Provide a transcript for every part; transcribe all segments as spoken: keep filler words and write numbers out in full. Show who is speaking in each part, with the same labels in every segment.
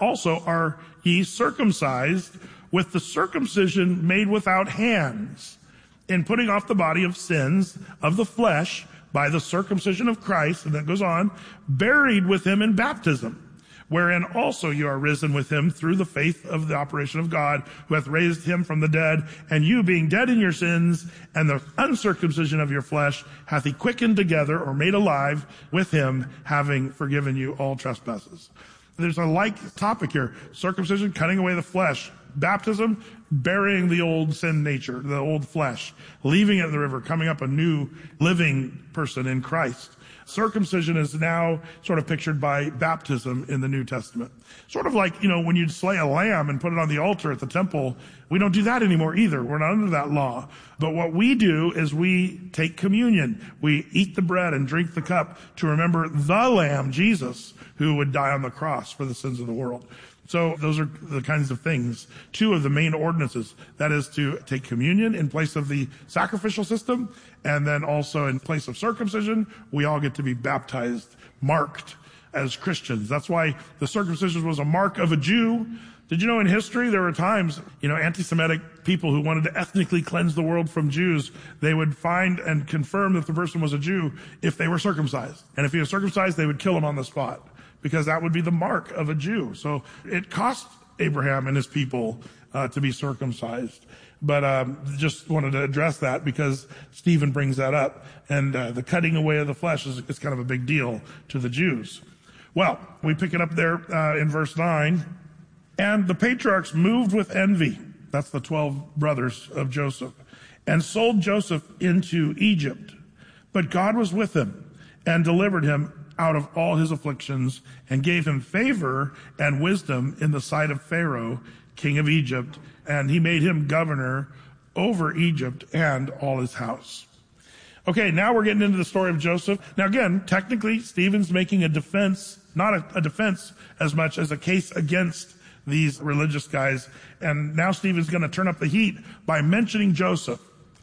Speaker 1: also are ye circumcised with the circumcision made without hands, in putting off the body of sins of the flesh by the circumcision of Christ, and that goes on, buried with him in baptism, wherein also you are risen with him through the faith of the operation of God, who hath raised him from the dead, and you being dead in your sins, and the uncircumcision of your flesh, hath he quickened together, or made alive with him, having forgiven you all trespasses. There's a like topic here. Circumcision, cutting away the flesh. Baptism, burying the old sin nature, the old flesh, leaving it in the river, coming up a new living person in Christ. Circumcision is now sort of pictured by baptism in the New Testament. Sort of like, you know, when you'd slay a lamb and put it on the altar at the temple, we don't do that anymore either. We're not under that law. But what we do is we take communion. We eat the bread and drink the cup to remember the Lamb, Jesus, who would die on the cross for the sins of the world. So those are the kinds of things. Two of the main ordinances, that is to take communion in place of the sacrificial system, and then also in place of circumcision, we all get to be baptized, marked as Christians. That's why the circumcision was a mark of a Jew. Did you know in history there were times, you know, anti-Semitic people who wanted to ethnically cleanse the world from Jews, they would find and confirm that the person was a Jew if they were circumcised. And if he was circumcised, they would kill him on the spot, because that would be the mark of a Jew. So it cost Abraham and his people uh, to be circumcised. But um, just wanted to address that because Stephen brings that up. And uh, the cutting away of the flesh is, is kind of a big deal to the Jews. Well, we pick it up there uh, in verse nine. And the patriarchs moved with envy. That's the twelve brothers of Joseph. And sold Joseph into Egypt. But God was with him and delivered him out of all his afflictions, and gave him favor and wisdom in the sight of Pharaoh, king of Egypt, and he made him governor over Egypt and all his house. Okay, now we're getting into the story of Joseph. Now again, technically, Stephen's making a defense, not a, a defense as much as a case against these religious guys, and now Stephen's going to turn up the heat by mentioning Joseph.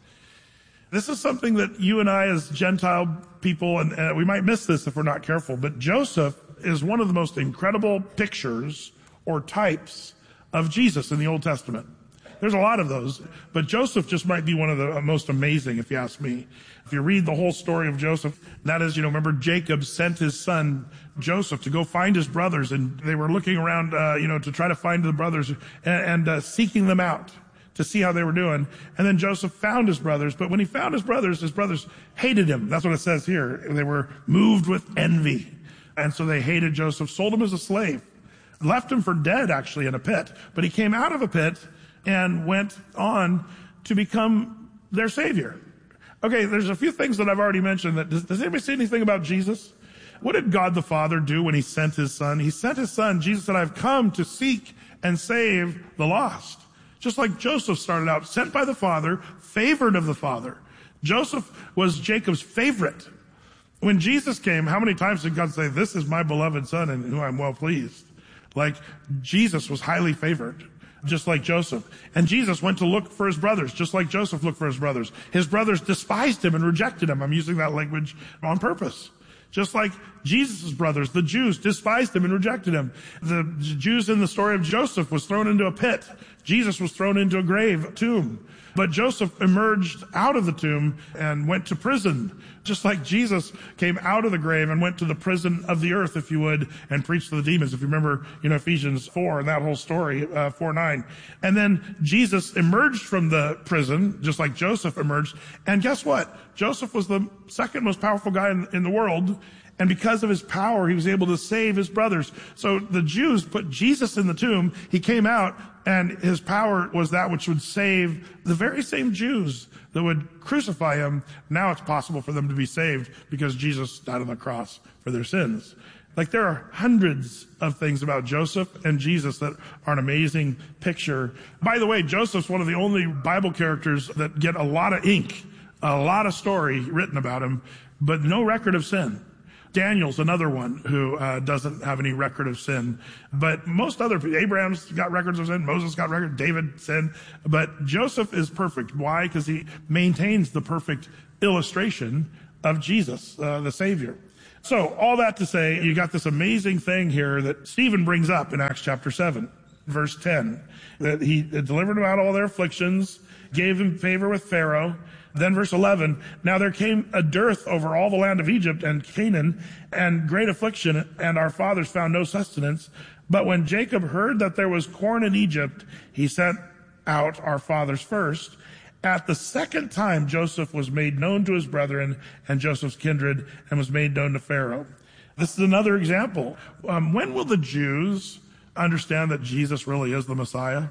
Speaker 1: This is something that you and I as Gentile people, and uh, we might miss this if we're not careful, but Joseph is one of the most incredible pictures or types of Jesus in the Old Testament. There's a lot of those, but Joseph just might be one of the most amazing, if you ask me. If you read the whole story of Joseph, that is, you know, remember Jacob sent his son Joseph to go find his brothers, and they were looking around, uh, you know, to try to find the brothers and, and uh, seeking them out to see how they were doing. And then Joseph found his brothers, but when he found his brothers, his brothers hated him. That's what it says here. They were moved with envy. And so they hated Joseph, sold him as a slave, left him for dead actually in a pit. But he came out of a pit and went on to become their savior. Okay, there's a few things that I've already mentioned. That does, does anybody say anything about Jesus? What did God the Father do when he sent his son? He sent his son. Jesus said, I've come to seek and save the lost. Just like Joseph started out, sent by the Father, favored of the Father. Joseph was Jacob's favorite. When Jesus came, how many times did God say, this is my beloved son in whom I'm well pleased? Like Jesus was highly favored, just like Joseph. And Jesus went to look for his brothers, just like Joseph looked for his brothers. His brothers despised him and rejected him. I'm using that language on purpose. Just like Jesus' brothers, the Jews, despised him and rejected him. The Jews in the story of Joseph was thrown into a pit. Jesus was thrown into a grave, a tomb. But Joseph emerged out of the tomb and went to prison, just like Jesus came out of the grave and went to the prison of the earth, if you would, and preached to the demons. If you remember, you know, Ephesians four and that whole story, uh, four nine. And then Jesus emerged from the prison, just like Joseph emerged. And guess what? Joseph was the second most powerful guy in, in the world. And because of his power, he was able to save his brothers. So the Jews put Jesus in the tomb. He came out, and his power was that which would save the very same Jews that would crucify him. Now it's possible for them to be saved because Jesus died on the cross for their sins. Like there are hundreds of things about Joseph and Jesus that are an amazing picture. By the way, Joseph's one of the only Bible characters that get a lot of ink, a lot of story written about him, but no record of sin. Daniel's another one who uh, doesn't have any record of sin. But most other people, Abraham's got records of sin, Moses got record, David sinned. But Joseph is perfect. Why? Because he maintains the perfect illustration of Jesus, uh, the Savior. So all that to say, you got this amazing thing here that Stephen brings up in Acts chapter seven, verse ten, that he delivered them out all their afflictions, gave him favor with Pharaoh. Then verse eleven, now there came a dearth over all the land of Egypt and Canaan, and great affliction, and our fathers found no sustenance. But when Jacob heard that there was corn in Egypt, he sent out our fathers first. At the second time, Joseph was made known to his brethren and Joseph's kindred, and was made known to Pharaoh. This is another example. Um, when will the Jews understand that Jesus really is the Messiah?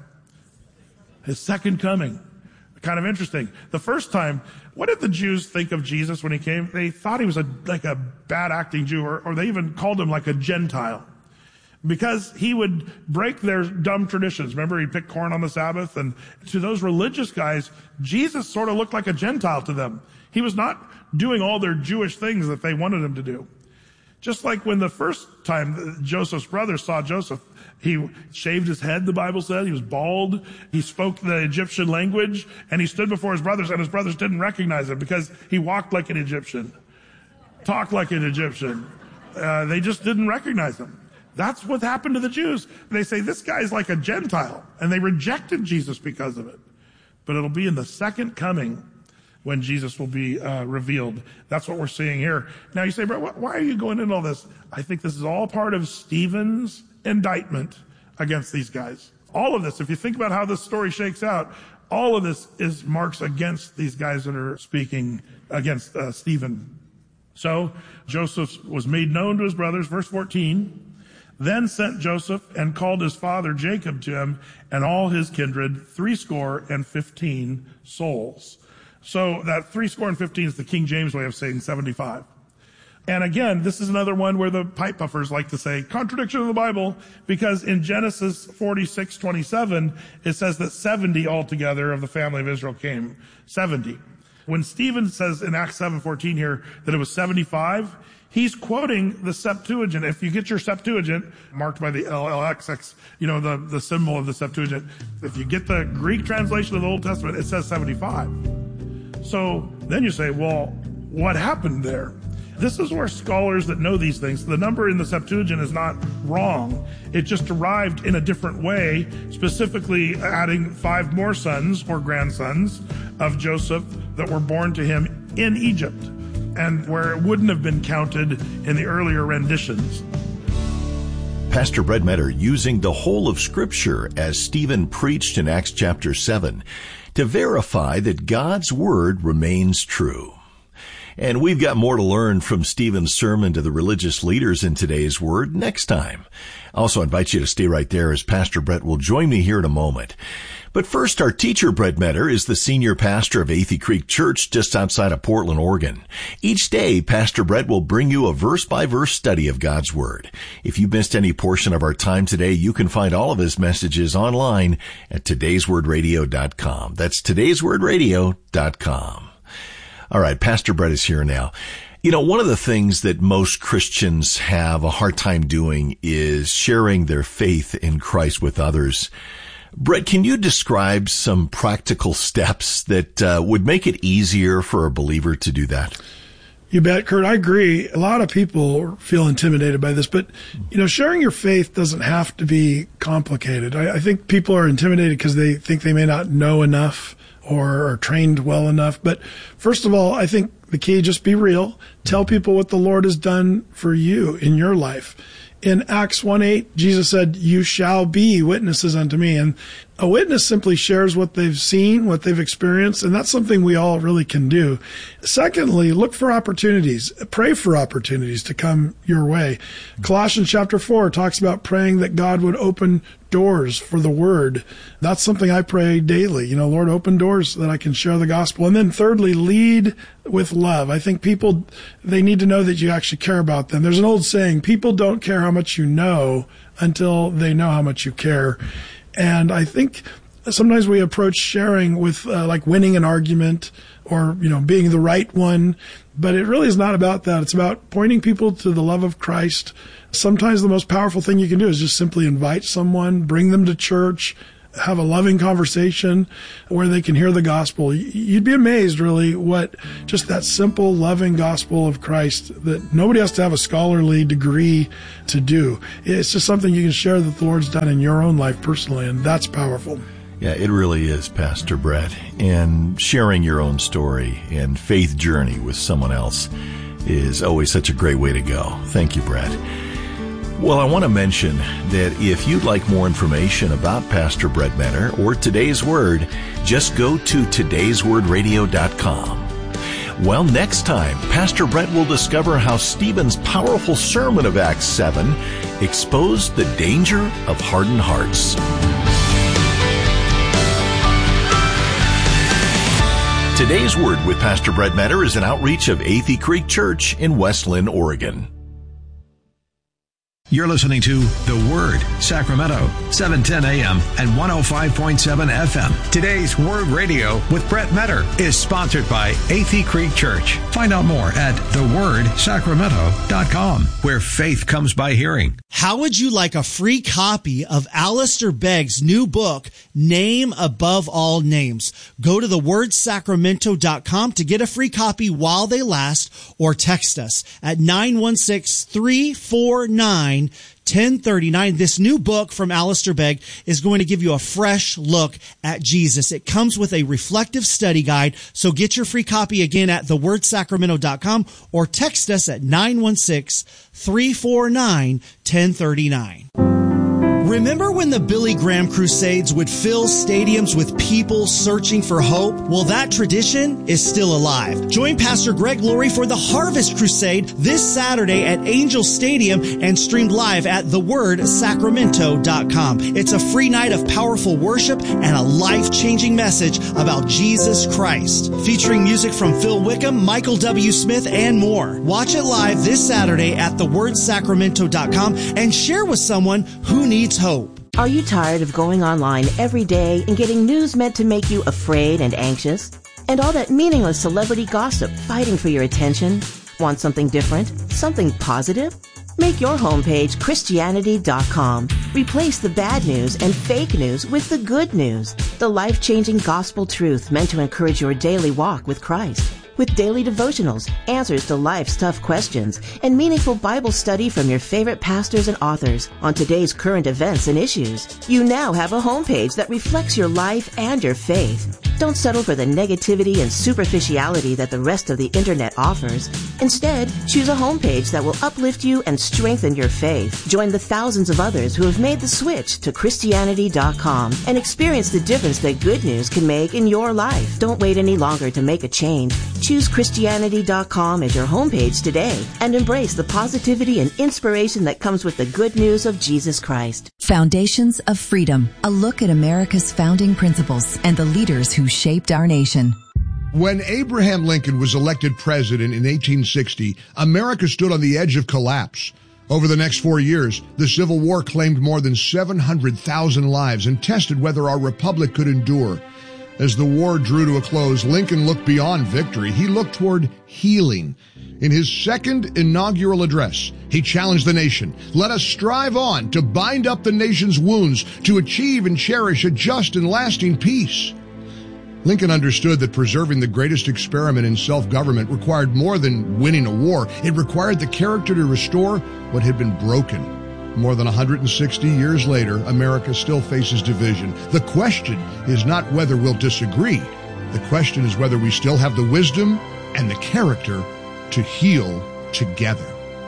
Speaker 1: His second coming. Kind of interesting. The first time, what did the Jews think of Jesus when he came? They thought he was a, like a bad acting Jew, or, or they even called him like a Gentile, because he would break their dumb traditions. Remember, he'd pick corn on the Sabbath, and to those religious guys, Jesus sort of looked like a Gentile to them. He was not doing all their Jewish things that they wanted him to do. Just like when the first time Joseph's brothers saw Joseph, he shaved his head, the Bible says. He was bald. He spoke the Egyptian language, and he stood before his brothers, and his brothers didn't recognize him because he walked like an Egyptian, talked like an Egyptian. Uh, they just didn't recognize him. That's what happened to the Jews. They say, this guy's like a Gentile, and they rejected Jesus because of it. But it'll be in the second coming when Jesus will be uh, revealed. That's what we're seeing here. Now you say, but why are you going into all this? I think this is all part of Stephen's indictment against these guys. All of this, if you think about how this story shakes out, all of this is marks against these guys that are speaking against uh, Stephen. So Joseph was made known to his brothers, verse fourteen. Then sent Joseph and called his father Jacob to him and all his kindred, threescore and fifteen souls. So that threescore and fifteen is the King James way of saying seventy-five. And again, this is another one where the pipe puffers like to say contradiction of the Bible, because in Genesis forty-six twenty-seven, it says that seventy altogether of the family of Israel came. seventy. When Stephen says in Acts seven fourteen here that it was seventy-five, he's quoting the Septuagint. If you get your Septuagint, marked by the L L X X, you know, the, the symbol of the Septuagint, if you get the Greek translation of the Old Testament, it says seventy-five. So then you say, well, what happened there? This is where scholars that know these things, the number in the Septuagint is not wrong. It just arrived in a different way, specifically adding five more sons or grandsons of Joseph that were born to him in Egypt, and where it wouldn't have been counted in the earlier renditions.
Speaker 2: Pastor Brett Metter using the whole of Scripture as Stephen preached in Acts chapter seven to verify that God's Word remains true. And we've got more to learn from Stephen's sermon to the religious leaders in today's Word next time. I also invite you to stay right there as Pastor Brett will join me here in a moment. But first, our teacher, Brett Metter, is the senior pastor of Athey Creek Church just outside of Portland, Oregon. Each day, Pastor Brett will bring you a verse-by-verse study of God's Word. If you missed any portion of our time today, you can find all of his messages online at todays word radio dot com. That's todays word radio dot com. All right, Pastor Brett is here now. You know, one of the things that most Christians have a hard time doing is sharing their faith in Christ with others. Brett, can you describe some practical steps that uh, would make it easier for a believer to do that?
Speaker 3: You bet, Kurt. I agree. A lot of people feel intimidated by this, but, you know, sharing your faith doesn't have to be complicated. I, I think people are intimidated because they think they may not know enough or are trained well enough. But first of all, I think the key, just be real. Tell people what the Lord has done for you in your life. In Acts one eight, Jesus said, you shall be witnesses unto me. And a witness simply shares what they've seen, what they've experienced, and that's something we all really can do. Secondly, look for opportunities. Pray for opportunities to come your way. Colossians chapter four talks about praying that God would open doors for the word. That's something I pray daily. You know, Lord, open doors that I can share the gospel. And then thirdly, lead with love. I think people, they need to know that you actually care about them. There's an old saying, people don't care how much you know until they know how much you care. And I think sometimes we approach sharing with uh, like winning an argument or, you know, being the right one, but it really is not about that. It's about pointing people to the love of Christ. Sometimes the most powerful thing you can do is just simply invite someone, bring them to church, have a loving conversation where they can hear the gospel. You'd be amazed, really, what just that simple, loving gospel of Christ that nobody has to have a scholarly degree to do. It's just something you can share that the Lord's done in your own life personally, and that's powerful.
Speaker 2: Yeah, it really is, Pastor Brett. And sharing your own story and faith journey with someone else is always such a great way to go. Thank you, Brett. Well, I want to mention that if you'd like more information about Pastor Brett Meador or Today's Word, just go to todays word radio dot com. Well, next time, Pastor Brett will discover how Stephen's powerful sermon of Acts seven exposed the danger of hardened hearts. Today's Word with Pastor Brett Meador is an outreach of Athey Creek Church in West Linn, Oregon.
Speaker 4: You're listening to The Word, Sacramento, seven ten a.m. and one oh five point seven F M. Today's Word Radio with Brett Meador is sponsored by Athey Creek Church. Find out more at the word sacramento dot com, where faith comes by hearing.
Speaker 5: How would you like a free copy of Alistair Begg's new book, Name Above All Names? Go to the word sacramento dot com to get a free copy while they last, or text us at nine one six, three four nine, one oh three nine. This new book from Alistair Begg is going to give you a fresh look at Jesus. It comes with a reflective study guide, so get your free copy again at the word sacramento dot com or text us at nine one six, three four nine, one oh three nine. Remember when the Billy Graham Crusades would fill stadiums with people searching for hope? Well, that tradition is still alive. Join Pastor Greg Laurie for the Harvest Crusade this Saturday at Angel Stadium and streamed live at the word sacramento dot com. It's a free night of powerful worship and a life-changing message about Jesus Christ, featuring music from Phil Wickham, Michael W. Smith, and more. Watch it live this Saturday at the word sacramento dot com and share with someone who needs hope.
Speaker 6: Are you tired of going online every day and getting news meant to make you afraid and anxious? And all that meaningless celebrity gossip fighting for your attention? Want something different? Something positive? Make your homepage Christianity dot com. Replace the bad news and fake news with the good news. The life-changing gospel truth meant to encourage your daily walk with Christ. With daily devotionals, answers to life's tough questions, and meaningful Bible study from your favorite pastors and authors on today's current events and issues. You now have a homepage that reflects your life and your faith. Don't settle for the negativity and superficiality that the rest of the internet offers. Instead, choose a homepage that will uplift you and strengthen your faith. Join the thousands of others who have made the switch to Christianity dot com and experience the difference that good news can make in your life. Don't wait any longer to make a change. Choose Christianity dot com as your homepage today and embrace the positivity and inspiration that comes with the good news of Jesus Christ.
Speaker 7: Foundations of Freedom, a look at America's founding principles and the leaders who shaped our nation.
Speaker 8: When Abraham Lincoln was elected president in eighteen sixty, America stood on the edge of collapse. Over the next four years, the Civil War claimed more than seven hundred thousand lives and tested whether our republic could endure. As the war drew to a close, Lincoln looked beyond victory. He looked toward healing. In his second inaugural address, he challenged the nation. Let us strive on to bind up the nation's wounds, to achieve and cherish a just and lasting peace. Lincoln understood that preserving the greatest experiment in self-government required more than winning a war. It required the character to restore what had been broken. More than one hundred sixty years later, America still faces division. The question is not whether we'll disagree. The question is whether we still have the wisdom and the character to heal together.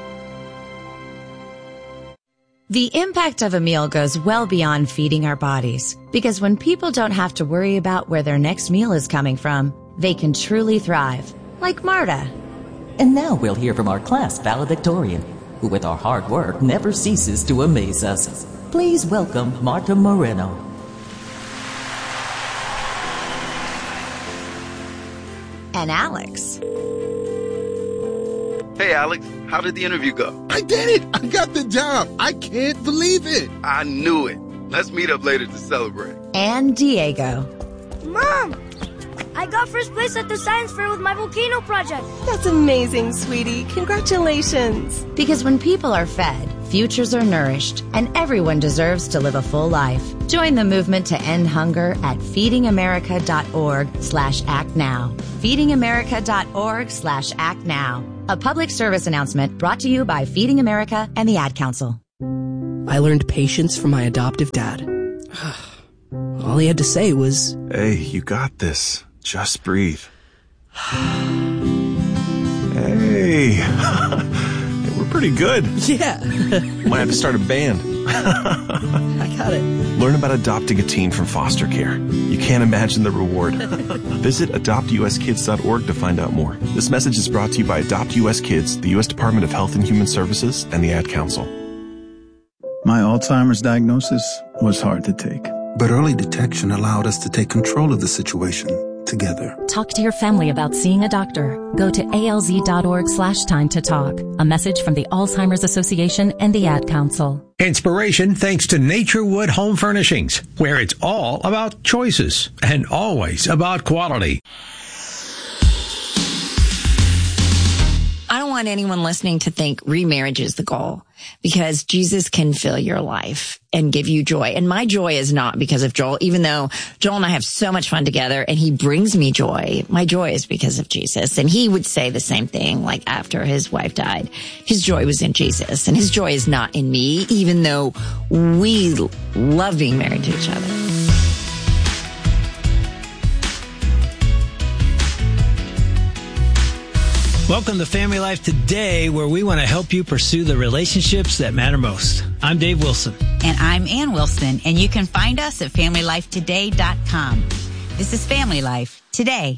Speaker 9: The impact of a meal goes well beyond feeding our bodies, because when people don't have to worry about where their next meal is coming from, they can truly thrive, like Marta.
Speaker 10: And now we'll hear from our class valedictorian, who with our hard work never ceases to amaze us. Please welcome Marta Moreno.
Speaker 9: And Alex.
Speaker 11: Hey, Alex, how did the interview go?
Speaker 12: I did it! I got the job! I can't believe it!
Speaker 11: I knew it. Let's meet up later to celebrate.
Speaker 9: And Diego.
Speaker 13: Mom! I got first place at the science fair with my volcano project.
Speaker 14: That's amazing, sweetie. Congratulations.
Speaker 9: Because when people are fed, futures are nourished, and everyone deserves to live a full life. Join the movement to end hunger at feedingamerica.org slash act now. feedingamerica.org slash act now. A public service announcement brought to you by Feeding America and the Ad Council.
Speaker 15: I learned patience from my adoptive dad. All he had to say was,
Speaker 16: "Hey, you got this. Just breathe." Hey, we're pretty good.
Speaker 15: Yeah.
Speaker 16: Might have to start a band.
Speaker 15: I got it.
Speaker 16: Learn about adopting a teen from foster care. You can't imagine the reward. Visit adopt u s kids dot org to find out more. This message is brought to you by Adopt U S Kids, the U S Department of Health and Human Services, and the Ad Council.
Speaker 17: My Alzheimer's diagnosis was hard to take.
Speaker 18: But early detection allowed us to take control of the situation together.
Speaker 19: Talk to your family about seeing a doctor. Go to alz.org slash time to talk. A message from the Alzheimer's Association and the Ad Council.
Speaker 4: Inspiration thanks to Naturewood Home Furnishings, where it's all about choices and always about quality.
Speaker 20: I don't want anyone listening to think remarriage is the goal, because Jesus can fill your life and give you joy. And my joy is not because of Joel, even though Joel and I have so much fun together and he brings me joy. My joy is because of Jesus. And he would say the same thing, like after his wife died. His joy was in Jesus, and his joy is not in me, even though we love being married to each other.
Speaker 21: Welcome to Family Life Today, where we want to help you pursue the relationships that matter most. I'm Dave Wilson.
Speaker 22: And I'm Ann Wilson, and you can find us at family life today dot com. This is Family Life Today.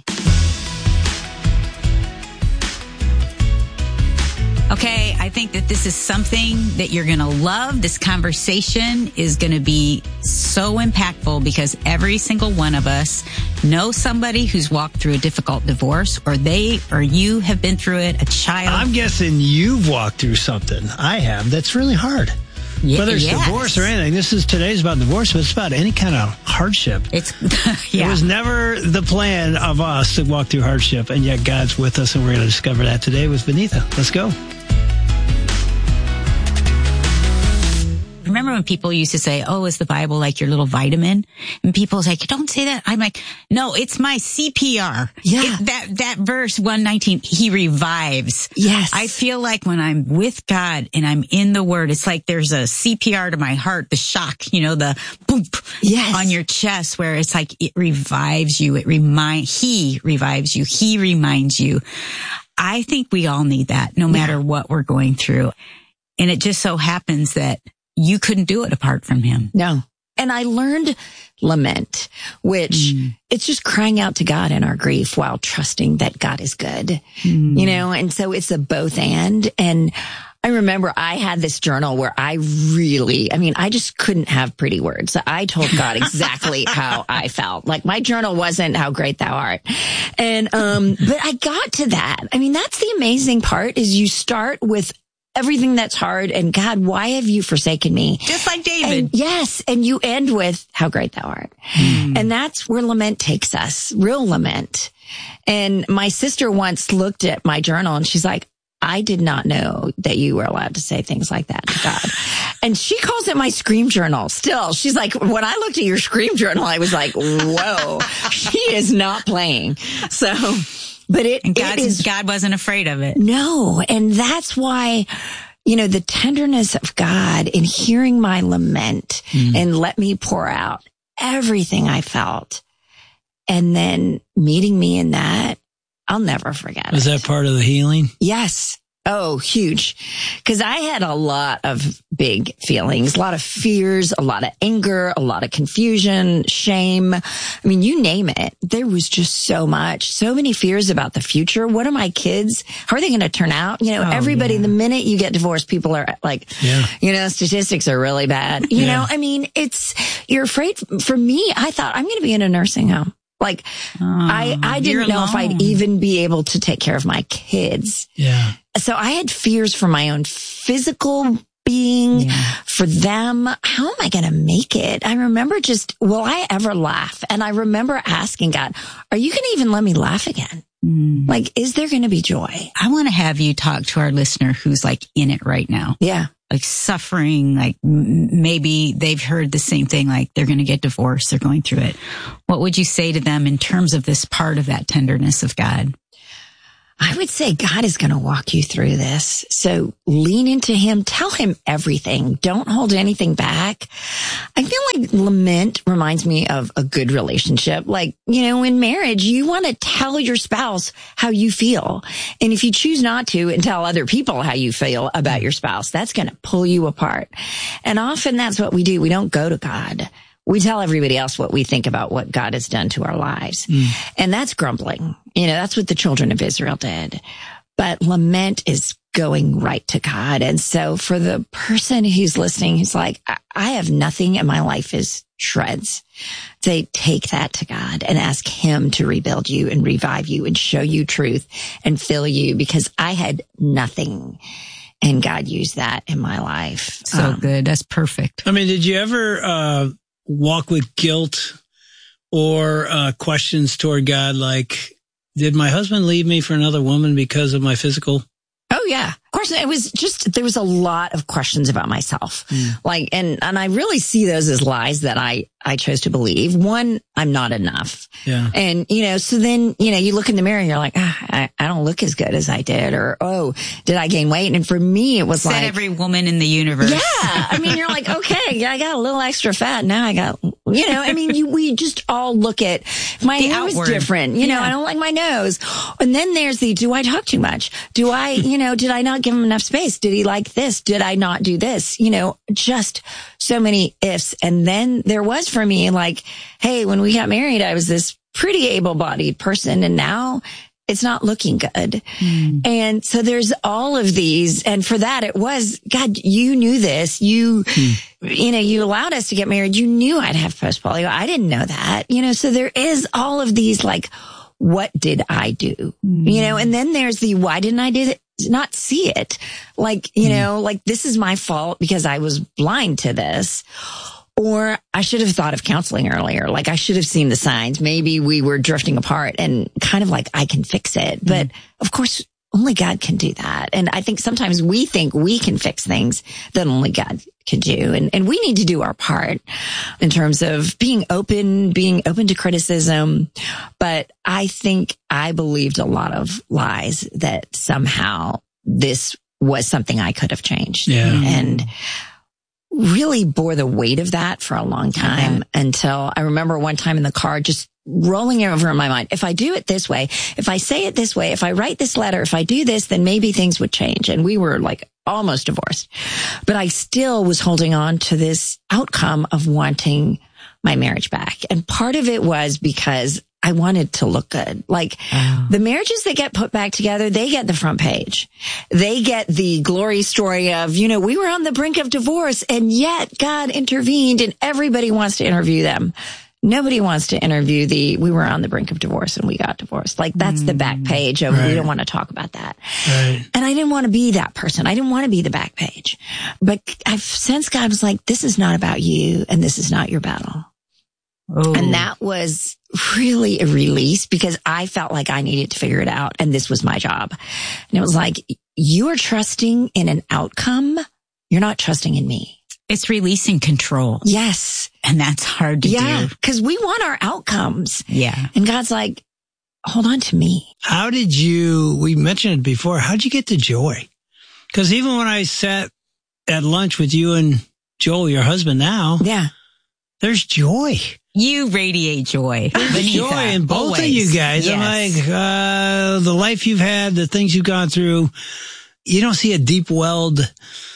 Speaker 22: Okay, I think that this is something that you're going to love. This conversation is going to be so impactful because every single one of us knows somebody who's walked through a difficult divorce, or they or you have been through it, a child.
Speaker 21: I'm guessing you've walked through something. I have. That's really hard.
Speaker 22: Yeah,
Speaker 21: Whether it's
Speaker 22: yes.
Speaker 21: divorce or anything. This is today's about divorce, but it's about any kind of hardship.
Speaker 22: It's yeah.
Speaker 21: It was never the plan of us to walk through hardship, and yet God's with us, and we're going to discover that today with Benita. Let's go.
Speaker 22: Remember when people used to say, "Oh, is the Bible like your little vitamin?" And people say, "Don't say that." I'm like, "No, it's my C P R."
Speaker 20: Yeah.
Speaker 22: It, that, that verse one nineteen, he revives.
Speaker 20: Yes.
Speaker 22: I feel like when I'm with God and I'm in the Word, it's like there's a C P R to my heart, the shock, you know, the boop
Speaker 20: yes.
Speaker 22: on your chest, where it's like it revives you. It remind, he revives you. He reminds you. I think we all need that, no matter yeah. what we're going through. And it just so happens that you couldn't do it apart from him.
Speaker 20: No. And I learned lament, which mm. it's just crying out to God in our grief while trusting that God is good, mm. you know, and so it's a both and. And I remember I had this journal where I really, I mean, I just couldn't have pretty words. I told God exactly how I felt. Like my journal wasn't how great thou art. And, um, but I got to that. I mean, that's the amazing part is you start with everything that's hard and God, why have you forsaken me?
Speaker 22: Just like David.
Speaker 20: And yes. And you end with how great thou art. Mm. And that's where lament takes us, real lament. And my sister once looked at my journal and she's like, I did not know that you were allowed to say things like that to God. And she calls it my scream journal still. She's like, when I looked at your scream journal, I was like, whoa, she is not playing. So, but it,
Speaker 22: and God,
Speaker 20: it is,
Speaker 22: God wasn't afraid of it.
Speaker 20: No. And that's why, you know, the tenderness of God in hearing my lament mm. and let me pour out everything I felt and then meeting me in that, I'll never forget
Speaker 21: Was
Speaker 20: it.
Speaker 21: that part of the healing?
Speaker 20: Yes. Oh, huge. Because I had a lot of big feelings, a lot of fears, a lot of anger, a lot of confusion, shame. I mean, you name it. There was just so much, so many fears about the future. What are my kids? How are they going to turn out? You know, oh, everybody, yeah. the minute you get divorced, people are like, yeah. you know, statistics are really bad. You yeah. know, I mean, it's, you're afraid. For me, I thought I'm going to be in a nursing home. Like, oh, I, I didn't know alone. if I'd even be able to take care of my kids.
Speaker 21: Yeah.
Speaker 20: So I had fears for my own physical being yeah. for them. How am I going to make it? I remember just, will I ever laugh? And I remember asking God, are you going to even let me laugh again? Mm. Like, is there going to be joy?
Speaker 22: I want to have you talk to our listener who's like in it right now.
Speaker 20: Yeah.
Speaker 22: Like suffering, like m- maybe they've heard the same thing, like they're going to get divorced, they're going through it. What would you say to them in terms of this part of that tenderness of God?
Speaker 20: I would say God is going to walk you through this. So lean into him. Tell him everything. Don't hold anything back. I feel like lament reminds me of a good relationship. Like, you know, in marriage, you want to tell your spouse how you feel. And if you choose not to and tell other people how you feel about your spouse, that's going to pull you apart. And often that's what we do. We don't go to God. We tell everybody else what we think about what God has done to our lives. Mm. And that's grumbling. You know, that's what the children of Israel did. But lament is going right to God. And so for the person who's listening, who's like, I, I have nothing and my life is shreds, say, take that to God and ask him to rebuild you and revive you and show you truth and fill you, because I had nothing. And God used that in my life.
Speaker 22: So um, good. That's perfect.
Speaker 21: I mean, did you ever, uh, walk with guilt or uh, questions toward God, like, did my husband leave me for another woman because of my physical?
Speaker 20: Oh, yeah. Of course, it was just, there was a lot of questions about myself. Mm. Like, and, and I really see those as lies that I, I chose to believe. One, I'm not enough.
Speaker 21: Yeah.
Speaker 20: And, you know, so then, you know, you look in the mirror and you're like, ah, I, I don't look as good as I did. Or, oh, did I gain weight? And for me, it was
Speaker 22: Said
Speaker 20: like
Speaker 22: every woman in the universe.
Speaker 20: Yeah. I mean, you're like, okay, I got a little extra fat. Now I got, you know, I mean, you, we just all look at my
Speaker 22: the
Speaker 20: nose
Speaker 22: outward.
Speaker 20: different. You know,
Speaker 22: yeah.
Speaker 20: I don't like my nose. And then there's the, do I talk too much? Do I, you know, did I not give him enough space? Did he like this? Did I not do this? You know, just so many ifs. And then there was for me like, hey, when we got married, I was this pretty able-bodied person, and now it's not looking good. Mm. And so there's all of these. And for that, it was, God, you knew this. You, mm. you know, you allowed us to get married. You knew I'd have post-polio. I didn't know that. You know, so there is all of these, like, what did I do? Mm. You know, and then there's the, why didn't I do it? Not see it. Like, you mm. know, like this is my fault because I was blind to this. Or I should have thought of counseling earlier. Like I should have seen the signs. Maybe we were drifting apart and kind of like, I can fix it. Mm. But of course, only God can do that. And I think sometimes we think we can fix things that only God can do. And, and we need to do our part in terms of being open, being open to criticism. But I think I believed a lot of lies that somehow this was something I could have changed.
Speaker 21: Yeah.
Speaker 20: And really bore the weight of that for a long time okay. until I remember one time in the car just rolling it over in my mind. If I do it this way, if I say it this way, if I write this letter, if I do this, then maybe things would change. And we were like almost divorced, but I still was holding on to this outcome of wanting my marriage back. And part of it was because I wanted to look good. Like oh. the marriages that get put back together, they get the front page. They get the glory story of, you know, we were on the brink of divorce and yet God intervened and everybody wants to interview them. Nobody wants to interview the, we were on the brink of divorce and we got divorced. Like that's mm. the back page of, right. we don't want to talk about that.
Speaker 21: Right.
Speaker 20: And I didn't want to be that person. I didn't want to be the back page. But I've sensed God was like, this is not about you and this is not your battle. Oh. And that was really a release because I felt like I needed to figure it out. And this was my job. And it was like, you are trusting in an outcome. You're not trusting in me.
Speaker 22: It's releasing control.
Speaker 20: Yes.
Speaker 22: And that's hard to
Speaker 20: yeah,
Speaker 22: do.
Speaker 20: Because we want our outcomes.
Speaker 22: Yeah.
Speaker 20: And God's like, hold on to me.
Speaker 21: How did you, we mentioned it before, how'd you get the joy? Because even when I sat at lunch with you and Joel, your husband now.
Speaker 20: Yeah.
Speaker 21: There's joy.
Speaker 22: You radiate joy.
Speaker 21: There's joy in both Always. Of you guys.
Speaker 22: Yes.
Speaker 21: I'm like, uh, the life you've had, the things you've gone through, you don't see a deep-welled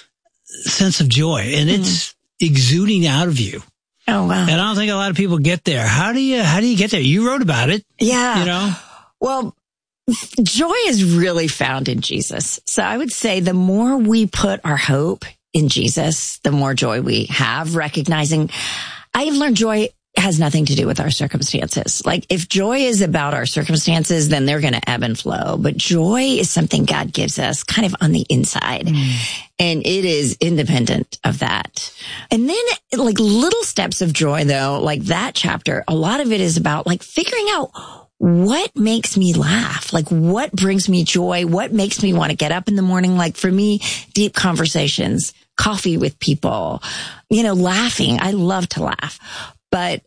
Speaker 21: sense of joy, and mm. it's exuding out of you.
Speaker 20: Oh, wow.
Speaker 21: And I don't think a lot of people get there. How do you, how do you get there? You wrote about it.
Speaker 20: Yeah.
Speaker 21: You know?
Speaker 20: Well, joy is really found in Jesus. So I would say the more we put our hope in Jesus, the more joy we have, recognizing I've learned joy has nothing to do with our circumstances. Like if joy is about our circumstances, then they're going to ebb and flow. But joy is something God gives us kind of on the inside. Mm. And it is independent of that. And then like little steps of joy though, like that chapter, a lot of it is about like figuring out what makes me laugh? Like what brings me joy? What makes me want to get up in the morning? Like for me, deep conversations, coffee with people, you know, laughing. I love to laugh, but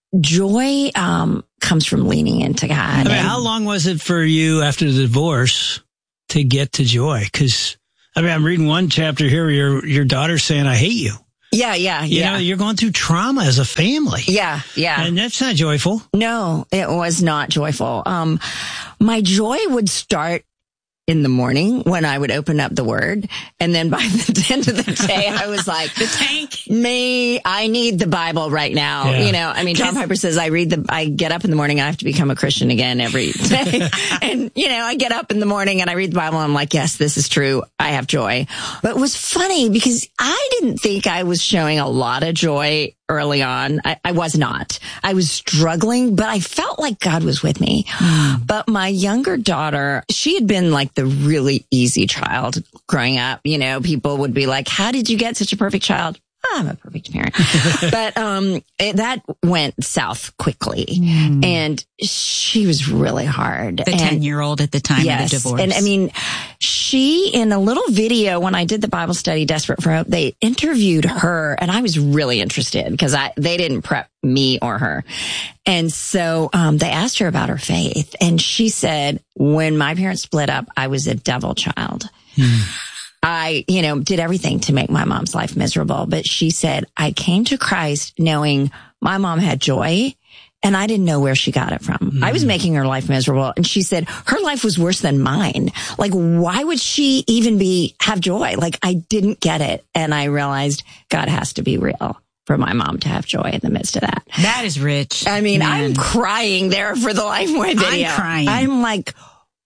Speaker 20: joy, um, comes from leaning into God.
Speaker 21: I mean, and, how long was it for you after the divorce to get to joy? Cause I mean, I'm reading one chapter here where your, your daughter's saying, I hate you.
Speaker 20: Yeah, yeah,
Speaker 21: you
Speaker 20: yeah.
Speaker 21: know, you're going through trauma as a family.
Speaker 20: Yeah, yeah.
Speaker 21: And that's not joyful.
Speaker 20: No, it was not joyful. Um, my joy would start in the morning when I would open up the Word. And then by the end of the day, I was like,
Speaker 22: the tank.
Speaker 20: Me, I need the Bible right now.
Speaker 21: Yeah.
Speaker 20: You know, I mean, John Piper says I read the, I get up in the morning, I have to become a Christian again every day. And, you know, I get up in the morning and I read the Bible and I'm like, yes, this is true. I have joy. But it was funny because I didn't think I was showing a lot of joy early on. I, I was not. I was struggling, but I felt like God was with me. Mm. But my younger daughter, she had been like the really easy child growing up. You know, people would be like, how did you get such a perfect child? Oh, I'm a perfect parent. But um it, that went south quickly. Mm. And she was really hard.
Speaker 22: The ten-year-old at the time
Speaker 20: yes,
Speaker 22: of the divorce.
Speaker 20: And I mean, she, in a little video when I did the Bible study, Desperate for Hope, they interviewed her and I was really interested because I they didn't prep me or her. And so um they asked her about her faith. And she said, when my parents split up, I was a devil child. Mm. I, you know, did everything to make my mom's life miserable. But she said, I came to Christ knowing my mom had joy and I didn't know where she got it from. Mm. I was making her life miserable. And she said her life was worse than mine. Like, why would she even be, have joy? Like, I didn't get it. And I realized God has to be real for my mom to have joy in the midst of that.
Speaker 22: That is rich.
Speaker 20: I mean,
Speaker 22: Man.
Speaker 20: I'm crying there for the Lifeway video.
Speaker 22: I'm crying.
Speaker 20: I'm like,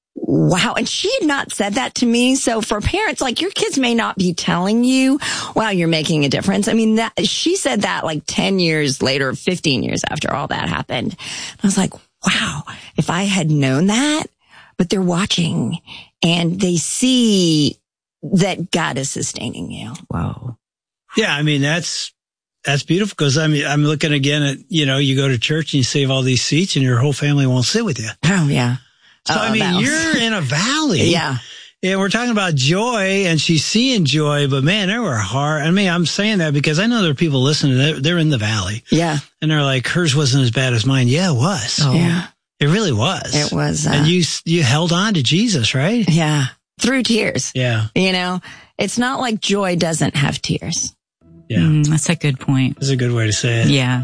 Speaker 20: wow. And she had not said that to me. So for parents, like your kids may not be telling you, wow, you're making a difference. I mean, that she said that like ten years later, fifteen years after all that happened. I was like, wow, if I had known that, but they're watching and they see that God is sustaining you.
Speaker 22: Wow.
Speaker 21: Yeah. I mean, that's, that's beautiful because I mean, I'm looking again at, you know, you go to church and you save all these seats and your whole family won't sit with you.
Speaker 20: Oh, yeah.
Speaker 21: So, I mean,
Speaker 20: was...
Speaker 21: you're in a valley.
Speaker 20: Yeah.
Speaker 21: Yeah, we're talking about joy and she's seeing joy, but man, there were hard. I mean, I'm saying that because I know there are people listening. They're, they're in the valley.
Speaker 20: Yeah.
Speaker 21: And they're like, hers wasn't as bad as mine. Yeah, it was.
Speaker 20: Oh. Yeah.
Speaker 21: It really was.
Speaker 20: It was. Uh...
Speaker 21: And you, you held on to Jesus, right?
Speaker 20: Yeah. Through tears.
Speaker 21: Yeah.
Speaker 20: You know, it's not like joy doesn't have tears.
Speaker 21: Yeah.
Speaker 22: Mm, that's a good point.
Speaker 21: That's a good way to say it.
Speaker 22: Yeah.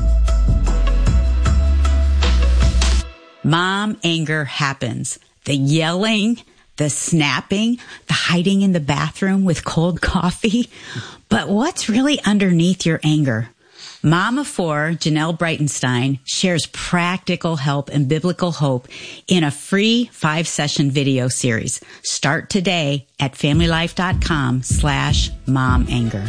Speaker 22: Mom anger happens. The yelling, the snapping, the hiding in the bathroom with cold coffee. But what's really underneath your anger? Mom of four, Janelle Breitenstein, shares practical help and biblical hope in a free five-session video series. Start today at familylife.com slash mom anger.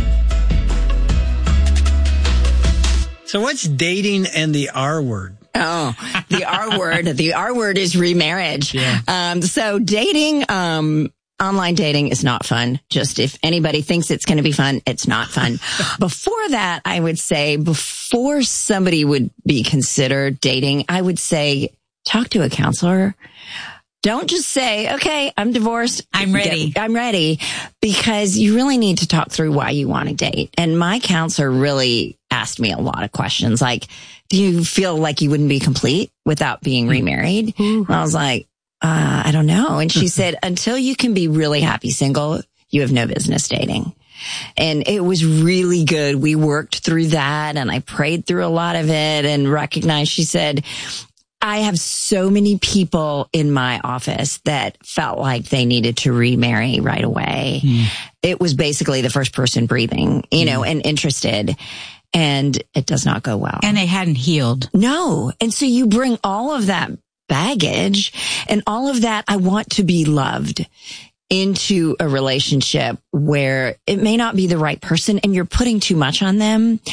Speaker 21: So what's dating and the R word?
Speaker 20: Oh, the R word. The R word is remarriage.
Speaker 21: Yeah.
Speaker 20: Um, so dating, um, online dating is not fun. Just if anybody thinks it's going to be fun, it's not fun. Before that, I would say before somebody would be considered dating, I would say talk to a counselor. Don't just say, okay, I'm divorced.
Speaker 22: I'm ready.
Speaker 20: I'm ready. Because you really need to talk through why you want to date. And my counselor really asked me a lot of questions. Like, do you feel like you wouldn't be complete without being remarried? Mm-hmm. And I was like, uh, I don't know. And she said, until you can be really happy single, you have no business dating. And it was really good. We worked through that and I prayed through a lot of it and recognized, she said, I have so many people in my office that felt like they needed to remarry right away. Mm. It was basically the first person breathing, you know, mm. and interested. And it does not go well.
Speaker 22: And they hadn't healed.
Speaker 20: No. And so you bring all of that baggage and all of that, I want to be loved, into a relationship where it may not be the right person and you're putting too much on them.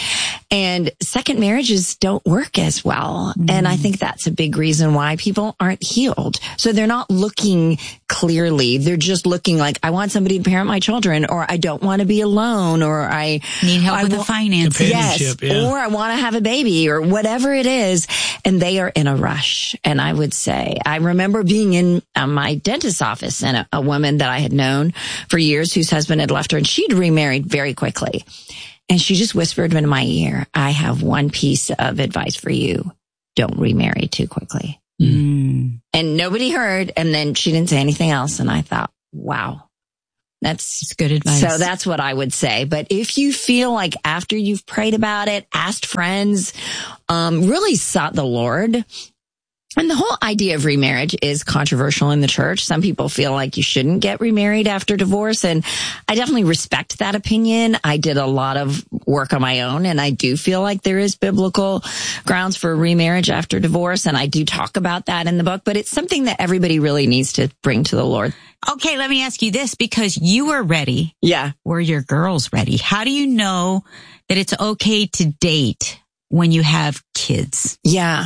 Speaker 20: And second marriages don't work as well. Mm. And I think that's a big reason why people aren't healed. So they're not looking clearly. They're just looking like, I want somebody to parent my children, or I don't want to be alone, or I
Speaker 22: need help
Speaker 20: I
Speaker 22: with
Speaker 20: wa-
Speaker 22: the finances.
Speaker 20: Yes.
Speaker 21: Yeah.
Speaker 20: Or I want to have a baby, or whatever it is. And they are in a rush. And I would say, I remember being in uh, my dentist's office and a, a woman that I had known for years whose husband had left her, and she'd remarried very quickly. And she just whispered into my ear, I have one piece of advice for you. Don't remarry too quickly.
Speaker 21: Mm.
Speaker 20: And nobody heard. And then she didn't say anything else. And I thought, wow, that's,
Speaker 22: that's good advice.
Speaker 20: So that's what I would say. But if you feel like after you've prayed about it, asked friends, um, really sought the Lord. And the whole idea of remarriage is controversial in the church. Some people feel like you shouldn't get remarried after divorce. And I definitely respect that opinion. I did a lot of work on my own, and I do feel like there is biblical grounds for remarriage after divorce. And I do talk about that in the book, but it's something that everybody really needs to bring to the Lord.
Speaker 22: Okay, let me ask you this, because you were ready.
Speaker 20: Yeah.
Speaker 22: Were your girls ready? How do you know that it's okay to date when you have kids?
Speaker 20: Yeah.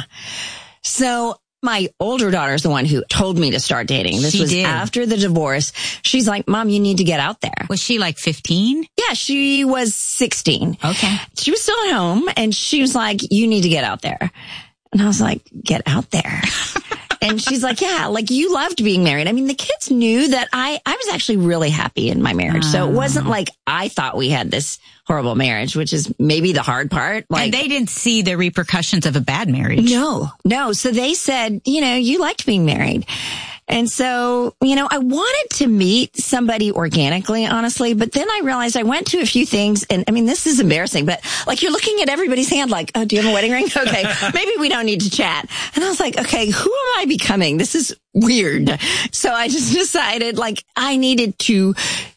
Speaker 20: So my older daughter is the one who told me to start dating. This
Speaker 22: She
Speaker 20: was
Speaker 22: did.
Speaker 20: after the divorce. She's like, Mom, you need to get out there.
Speaker 22: Was she like fifteen?
Speaker 20: Yeah, she was sixteen.
Speaker 22: Okay.
Speaker 20: She was still at home, and she was like, you need to get out there. And I was like, get out there. And she's like, yeah, like you loved being married. I mean, the kids knew that I, I was actually really happy in my marriage. So it wasn't like I thought we had this horrible marriage, which is maybe the hard part. Like,
Speaker 22: and they didn't see the repercussions of a bad marriage.
Speaker 20: No, no. So they said, you know, you liked being married. And so, you know, I wanted to meet somebody organically, honestly, but then I realized I went to a few things, and I mean, this is embarrassing, but like you're looking at everybody's hand like, oh, do you have a wedding ring? Okay, maybe we don't need to chat. And I was like, okay, who am I becoming? This is weird. So I just decided like I needed to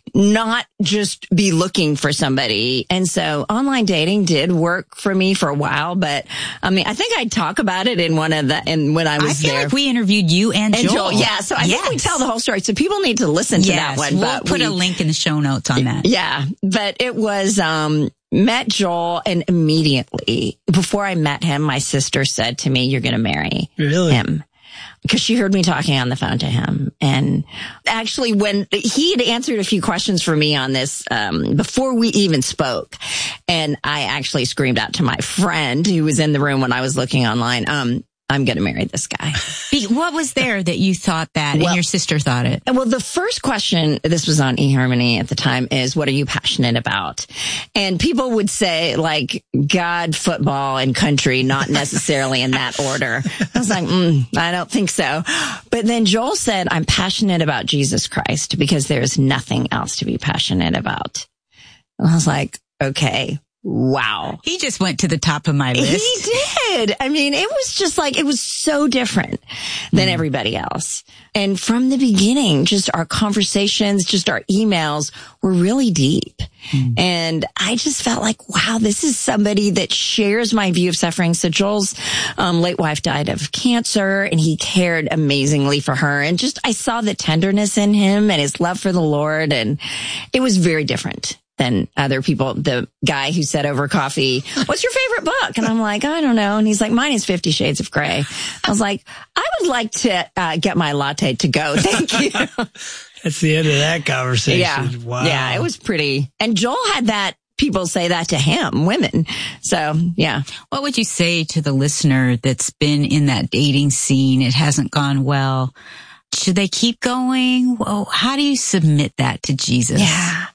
Speaker 20: not just be looking for somebody. And so online dating did work for me for a while, but I mean, I think I talk about it in one of the, and when I was
Speaker 22: I feel
Speaker 20: there.
Speaker 22: like we interviewed you and,
Speaker 20: and
Speaker 22: Joel.
Speaker 20: Joel. Yeah. So I
Speaker 22: yes.
Speaker 20: think we tell the whole story. So people need to listen to
Speaker 22: yes,
Speaker 20: that one.
Speaker 22: We'll
Speaker 20: but
Speaker 22: put
Speaker 20: we,
Speaker 22: a link in the show notes on that.
Speaker 20: Yeah. But it was, um, met Joel, and immediately before I met him, my sister said to me, you're going to marry
Speaker 21: really?
Speaker 20: him. Because she heard me talking on the phone to him. And actually, when he had answered a few questions for me on this, um, before we even spoke, and I actually screamed out to my friend who was in the room when I was looking online, um, I'm going to marry this guy.
Speaker 22: What was there that you thought that
Speaker 20: well,
Speaker 22: and your sister thought it?
Speaker 20: Well, the first question, this was on eHarmony at the time, is what are you passionate about? And people would say like God, football, and country, not necessarily in that order. I was like, mm, I don't think so. But then Joel said, I'm passionate about Jesus Christ because there's nothing else to be passionate about. And I was like, okay. Wow.
Speaker 22: He just went to the top of my list.
Speaker 20: He did. I mean, it was just like, it was so different than mm. everybody else. And from the beginning, just our conversations, just our emails were really deep. Mm. And I just felt like, wow, this is somebody that shares my view of suffering. So Joel's um, late wife died of cancer, and he cared amazingly for her. And just, I saw the tenderness in him and his love for the Lord. And it was very different than other people. The guy who said over coffee, what's your favorite book? And I'm like, I don't know. And he's like, mine is Fifty Shades of Grey. I was like, I would like to uh, get my latte to go. Thank you.
Speaker 21: That's the end of that conversation.
Speaker 20: Yeah.
Speaker 21: Wow.
Speaker 20: Yeah, it was pretty. And Joel had that. People say that to him, women. So, yeah.
Speaker 22: What would you say to the listener that's been in that dating scene? It hasn't gone well. Should they keep going? Well, how do you submit that to Jesus?
Speaker 20: Yeah.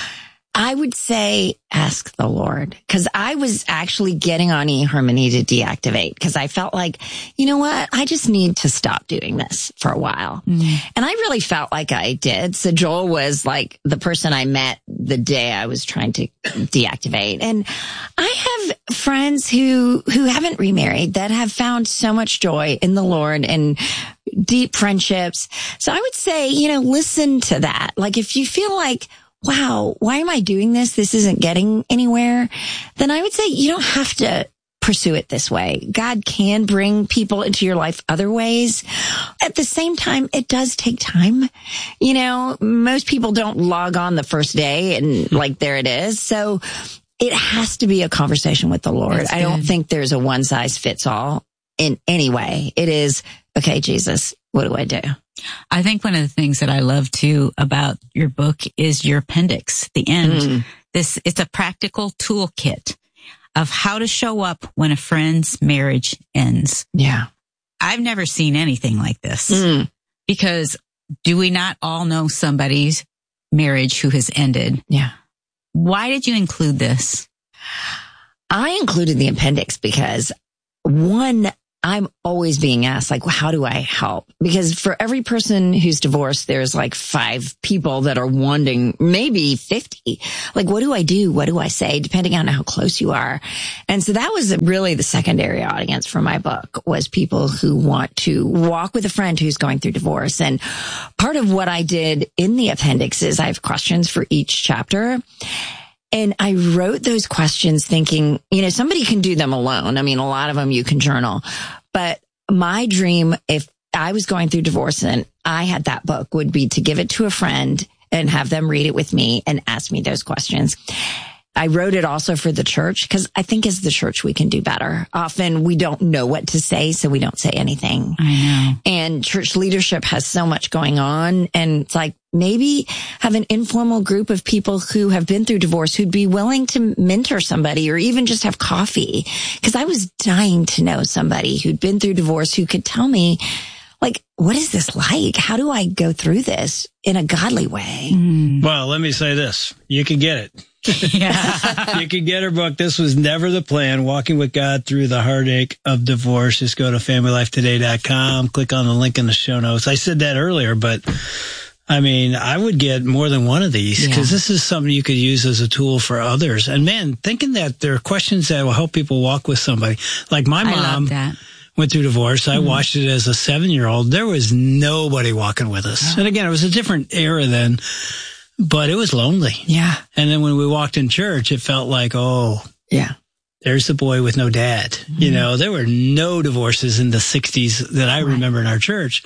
Speaker 20: I would say ask the Lord, because I was actually getting on eHarmony to deactivate because I felt like, you know what? I just need to stop doing this for a while. Mm. And I really felt like I did. So Joel was like the person I met the day I was trying to deactivate. And I have friends who, who haven't remarried that have found so much joy in the Lord and deep friendships. So I would say, you know, listen to that. Like if you feel like, wow, why am I doing this? This isn't getting anywhere. Then I would say you don't have to pursue it this way. God can bring people into your life other ways. At the same time, it does take time. You know, most people don't log on the first day and like, there it is. So it has to be a conversation with the Lord. I don't think there's a one size fits all in any way. It is, okay, Jesus, what do I do?
Speaker 22: I think one of the things that I love too about your book is your appendix, the end. Mm. This, it's a practical toolkit of how to show up when a friend's marriage ends.
Speaker 20: Yeah.
Speaker 22: I've never seen anything like this
Speaker 20: mm.
Speaker 22: because do we not all know somebody's marriage who has ended?
Speaker 20: Yeah.
Speaker 22: Why did you include this?
Speaker 20: I included the appendix because one, I'm always being asked, like, well, how do I help? Because for every person who's divorced, there's like five people that are wanting, maybe fifty. Like, what do I do? What do I say? Depending on how close you are. And so that was really the secondary audience for my book, was people who want to walk with a friend who's going through divorce. And part of what I did in the appendix is I have questions for each chapter. And I wrote those questions thinking, you know, somebody can do them alone. I mean, a lot of them you can journal. But my dream, if I was going through divorce and I had that book, would be to give it to a friend and have them read it with me and ask me those questions. I wrote it also for the church because I think as the church we can do better. Often we don't know what to say, so we don't say anything.
Speaker 22: I know.
Speaker 20: And church leadership has so much going on. And it's like, maybe have an informal group of people who have been through divorce who'd be willing to mentor somebody or even just have coffee. Because I was dying to know somebody who'd been through divorce who could tell me, like, what is this like? How do I go through this in a godly way?
Speaker 21: Mm. Well, let me say this. You can get it. Yeah. You can get her book. This was never the plan. Walking with God Through the Heartache of Divorce. Just go to family life today dot com. Click on the link in the show notes. I said that earlier, but I mean, I would get more than one of these because yeah. this is something you could use as a tool for others. And man, thinking that there are questions that will help people walk with somebody. Like my mom
Speaker 22: I love that.
Speaker 21: went through divorce. I mm-hmm. watched it as a seven-year-old. There was nobody walking with us. And again, it was a different era then, but it was lonely.
Speaker 20: Yeah.
Speaker 21: And then when we walked in church, it felt like, oh,
Speaker 20: yeah,
Speaker 21: there's the boy with no dad. Mm-hmm. You know, there were no divorces in the sixties that I right. remember in our church.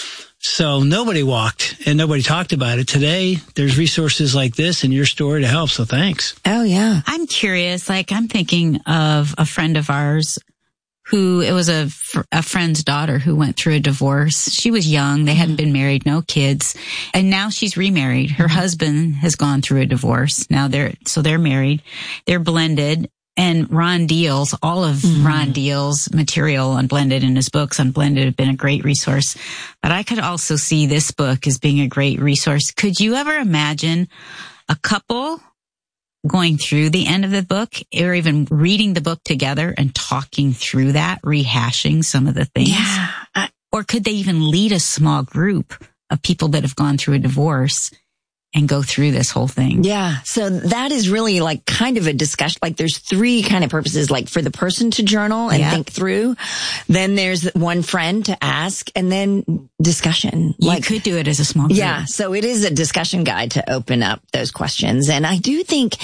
Speaker 21: So nobody walked and nobody talked about it. Today, there's resources like this and your story to help. So thanks.
Speaker 20: Oh, yeah.
Speaker 22: I'm curious. Like, I'm thinking of a friend of ours who, it was a, a friend's daughter who went through a divorce. She was young. They hadn't been married, no kids. And now she's remarried. Her husband has gone through a divorce. Now they're, so they're married. They're blended. And Ron Deal's, all of mm. Ron Deal's material on Blended in his books on Blended have been a great resource. But I could also see this book as being a great resource. Could you ever imagine a couple going through the end of the book or even reading the book together and talking through that, rehashing some of the things?
Speaker 20: Yeah. I,
Speaker 22: or could they even lead a small group of people that have gone through a divorce and go through this whole thing?
Speaker 20: Yeah. So that is really like kind of a discussion. Like there's three kind of purposes, like for the person to journal and yeah. think through. Then there's one friend to ask and then discussion.
Speaker 22: You
Speaker 20: like,
Speaker 22: could do it as a small group.
Speaker 20: Yeah. So it is a discussion guide to open up those questions. And I do think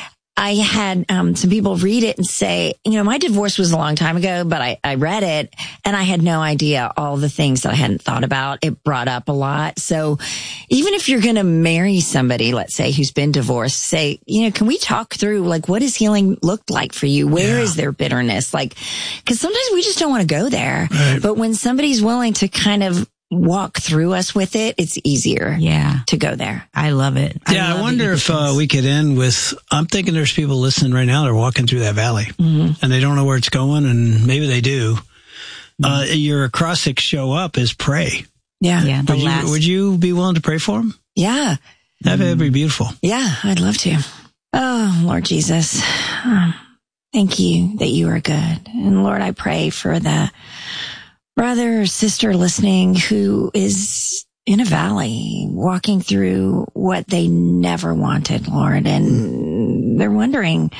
Speaker 20: I had um some people read it and say, you know, my divorce was a long time ago, but I, I read it and I had no idea all the things that I hadn't thought about. It brought up a lot. So even if you're going to marry somebody, let's say, who's been divorced, say, you know, can we talk through, like, what has healing looked like for you? Where yeah. is there bitterness? Like, because sometimes we just don't want to go there. Right. But when somebody's willing to kind of walk through us with it, it's easier
Speaker 22: yeah.
Speaker 20: to go there.
Speaker 22: I love it.
Speaker 21: Yeah, I,
Speaker 22: I
Speaker 21: wonder if uh, we could end with, I'm thinking there's people listening right now that are walking through that valley mm-hmm. and they don't know where it's going, and maybe they do. Mm-hmm. Uh, your acrostic show up is pray.
Speaker 20: Yeah. yeah
Speaker 21: would, you, would you be willing to pray for them?
Speaker 20: Yeah.
Speaker 21: That'd mm-hmm. be beautiful.
Speaker 20: Yeah, I'd love to. Oh, Lord Jesus. Oh, thank you that you are good. And Lord, I pray for the brother or sister listening who is in a valley, walking through what they never wanted, Lord. And they're wondering,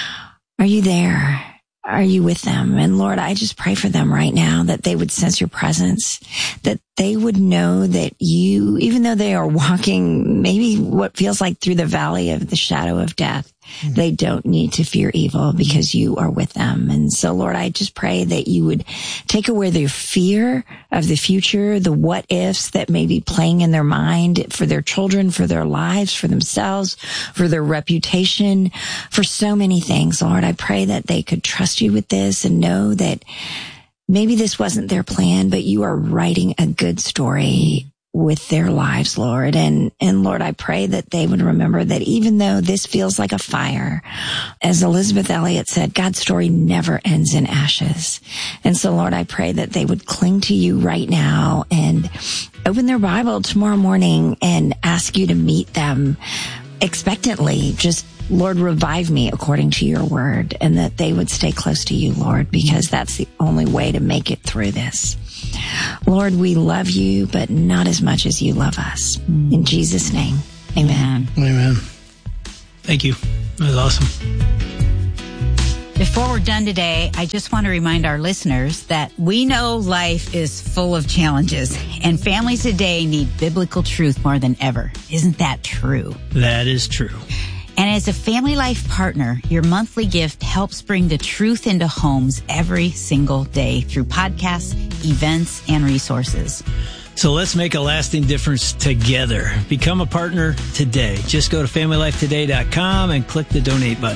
Speaker 20: are you there? Are you with them? And Lord, I just pray for them right now that they would sense your presence, that they would know that you, even though they are walking maybe what feels like through the valley of the shadow of death, they don't need to fear evil because you are with them. And so, Lord, I just pray that you would take away their fear of the future, the what ifs that may be playing in their mind for their children, for their lives, for themselves, for their reputation, for so many things. Lord, I pray that they could trust you with this and know that maybe this wasn't their plan, but you are writing a good story with their lives, Lord. And, and Lord, I pray that they would remember that even though this feels like a fire, as Elizabeth Elliot said, God's story never ends in ashes. And so, Lord, I pray that they would cling to you right now and open their Bible tomorrow morning and ask you to meet them expectantly. Just, Lord, revive me according to your word, and that they would stay close to you, Lord, because that's the only way to make it through this. Lord, we love you, but not as much as you love us. In Jesus' name, amen.
Speaker 21: Amen. Thank you. That was awesome.
Speaker 22: Before we're done today, I just want to remind our listeners that we know life is full of challenges, and families today need biblical truth more than ever. Isn't that true?
Speaker 21: That is true.
Speaker 22: And as a Family Life partner, your monthly gift helps bring the truth into homes every single day through podcasts, events, and resources.
Speaker 21: So let's make a lasting difference together. Become a partner today. Just go to family life today dot com and click the donate button.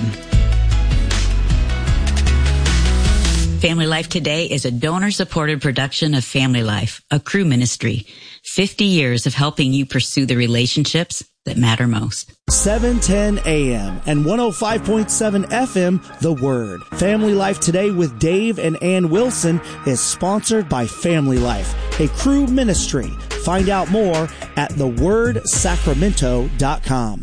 Speaker 22: Family Life Today is a donor-supported production of Family Life, a Cru ministry. fifty years of helping you pursue the relationships that matter most.
Speaker 5: seven ten a.m. and one oh five point seven F M, The Word. Family Life Today with Dave and Ann Wilson is sponsored by Family Life, a Cru ministry. Find out more at the word sacramento dot com.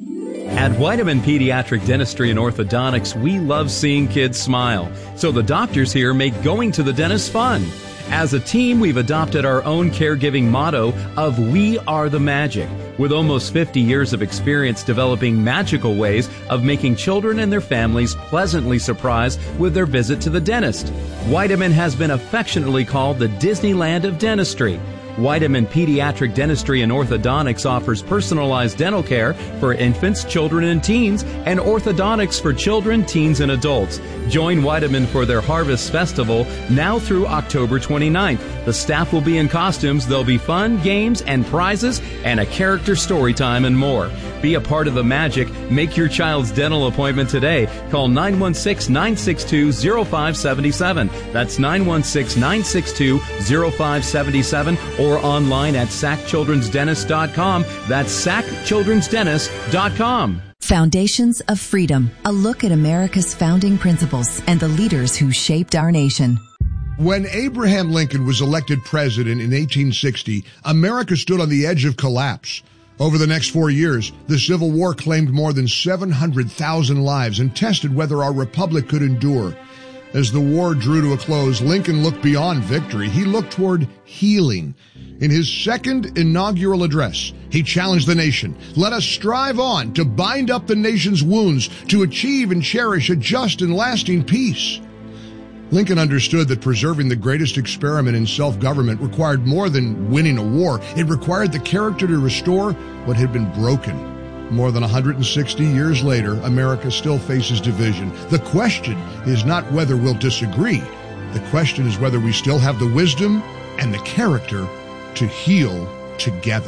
Speaker 1: At Weidemann Pediatric Dentistry and Orthodontics, we love seeing kids smile. So the doctors here make going to the dentist fun. As a team, we've adopted our own caregiving motto of We Are the Magic, with almost fifty years of experience developing magical ways of making children and their families pleasantly surprised with their visit to the dentist. Weidemann has been affectionately called the Disneyland of dentistry. Weidemann Pediatric Dentistry and Orthodontics offers personalized dental care for infants, children, and teens, and orthodontics for children, teens, and adults. Join Weidemann for their Harvest Festival now through October twenty-ninth. The staff will be in costumes. There'll be fun, games, and prizes, and a character story time and more. Be a part of the magic. Make your child's dental appointment today. Call nine one six, nine six two, zero five seven seven. That's nine one six, nine six two, zero five seven seven, or online at sac children's dentist dot com. That's sac children's dentist dot com.
Speaker 7: Foundations of Freedom, a look at America's founding principles and the leaders who shaped our nation.
Speaker 8: When Abraham Lincoln was elected president in eighteen sixty, America stood on the edge of collapse. Over the next four years, the Civil War claimed more than seven hundred thousand lives and tested whether our republic could endure. As the war drew to a close, Lincoln looked beyond victory. He looked toward healing. In his second inaugural address, he challenged the nation. Let us strive on to bind up the nation's wounds, to achieve and cherish a just and lasting peace. Lincoln understood that preserving the greatest experiment in self-government required more than winning a war. It required the character to restore what had been broken. More than one hundred sixty years later, America still faces division. The question is not whether we'll disagree. The question is whether we still have the wisdom and the character to heal together.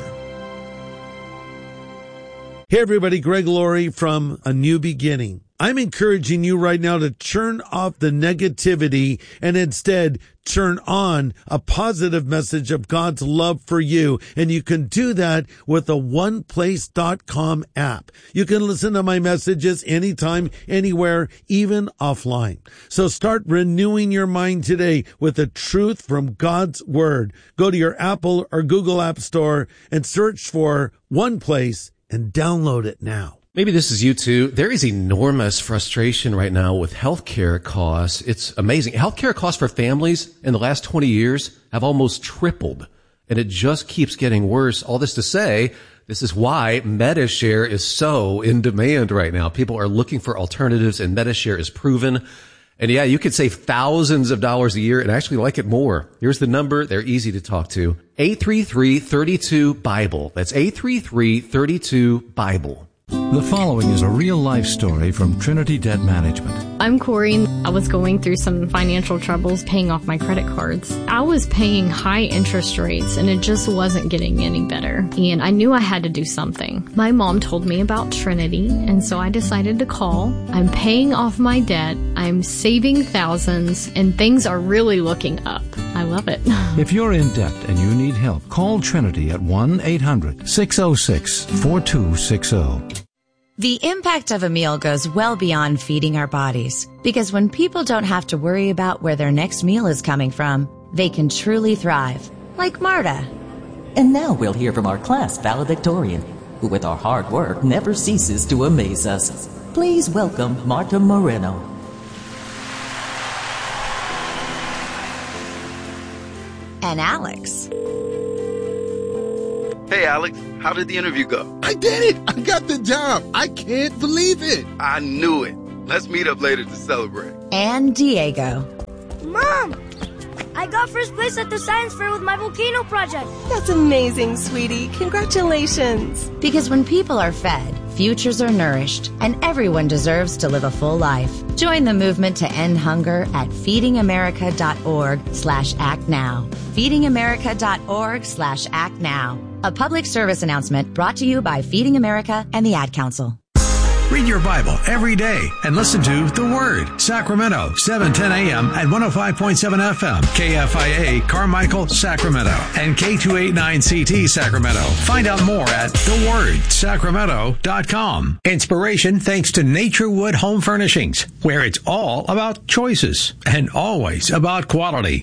Speaker 3: Hey everybody, Greg Laurie from A New Beginning. I'm encouraging you right now to turn off the negativity and instead turn on a positive message of God's love for you. And you can do that with the one place dot com app. You can listen to my messages anytime, anywhere, even offline. So start renewing your mind today with the truth from God's Word. Go to your Apple or Google App Store and search for One Place and download it now.
Speaker 23: Maybe this is you too. There is enormous frustration right now with healthcare costs. It's amazing. Healthcare costs for families in the last twenty years have almost tripled, and it just keeps getting worse. All this to say, this is why MediShare is so in demand right now. People are looking for alternatives, and MediShare is proven. And yeah, you could save thousands of dollars a year and actually like it more. Here's the number. They're easy to talk to. eight three three, three two, Bible. That's eight three three, three two, Bible.
Speaker 2: The following is a real-life story from Trinity Debt Management.
Speaker 6: I'm Corey. I was going through some financial troubles paying off my credit cards. I was paying high interest rates, and it just wasn't getting any better. And I knew I had to do something. My mom told me about Trinity, and so I decided to call. I'm paying off my debt. I'm saving thousands, and things are really looking up. I love it.
Speaker 2: If you're in debt and you need help, call Trinity at one eight hundred, six oh six, four two six oh.
Speaker 9: The impact of a meal goes well beyond feeding our bodies, because when people don't have to worry about where their next meal is coming from, they can truly thrive, like Marta.
Speaker 10: And now we'll hear from our class valedictorian, who with our hard work never ceases to amaze us. Please welcome Marta Moreno.
Speaker 9: And Alex.
Speaker 11: Hey, Alex, how did the interview go?
Speaker 12: I did it! I got the job! I can't believe it!
Speaker 11: I knew it. Let's meet up later to celebrate.
Speaker 9: And Diego.
Speaker 13: Mom! I got first place at the science fair with my volcano project.
Speaker 14: That's amazing, sweetie. Congratulations.
Speaker 9: Because when people are fed, futures are nourished, and everyone deserves to live a full life. Join the movement to end hunger at feedingamerica.org slash act now. feedingamerica.org slash act now. A public service announcement brought to you by Feeding America and the Ad Council.
Speaker 4: Read your Bible every day and listen to The Word, Sacramento, seven ten a.m. at one oh five point seven F M, K F I A, Carmichael, Sacramento, and K two eighty-nine C T, Sacramento. Find out more at the word sacramento dot com. Inspiration thanks to Naturewood Home Furnishings, where it's all about choices and always about quality.